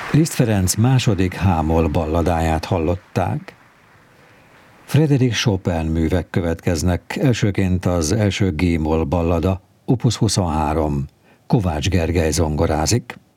Liszt Ferenc második H-moll balladáját hallották. Frédéric Chopin művek következnek, elsőként az első G-moll ballada, opus 23, Kovács Gergely zongorázik.